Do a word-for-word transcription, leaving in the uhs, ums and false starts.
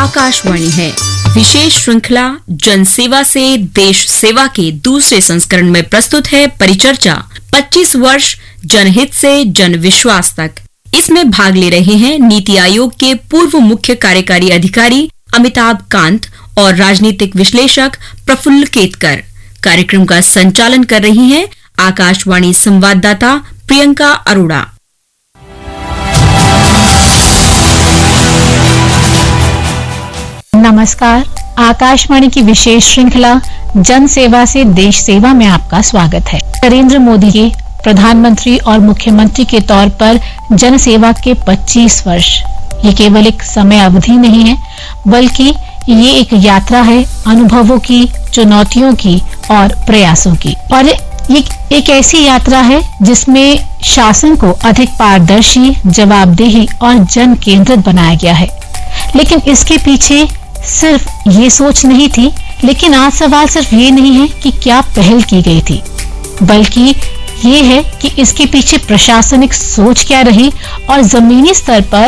आकाशवाणी है। विशेष श्रृंखला जन सेवा से देश सेवा के दूसरे संस्करण में प्रस्तुत है परिचर्चा पच्चीस वर्ष जनहित से जन विश्वास तक। इसमें भाग ले रहे हैं नीति आयोग के पूर्व मुख्य कार्यकारी अधिकारी अमिताभ कांत और राजनीतिक विश्लेषक प्रफुल्ल केतकर। कार्यक्रम का संचालन कर रही हैं आकाशवाणी संवाददाता प्रियंका अरोड़ा। नमस्कार, आकाशवाणी की विशेष श्रृंखला जन सेवा से देश सेवा में आपका स्वागत है। नरेंद्र मोदी के प्रधानमंत्री और मुख्यमंत्री के तौर पर जन सेवा के पच्चीस वर्ष, ये केवल एक समय अवधि नहीं है, बल्कि ये एक यात्रा है अनुभवों की, चुनौतियों की और प्रयासों की। और ये एक ऐसी यात्रा है जिसमें शासन को अधिक पारदर्शी, जवाबदेही और जन केंद्रित बनाया गया है। लेकिन इसके पीछे सिर्फ ये सोच नहीं थी, लेकिन आज सवाल सिर्फ ये नहीं है कि क्या पहल की गई थी, बल्कि ये है कि इसके पीछे प्रशासनिक सोच क्या रही और जमीनी स्तर पर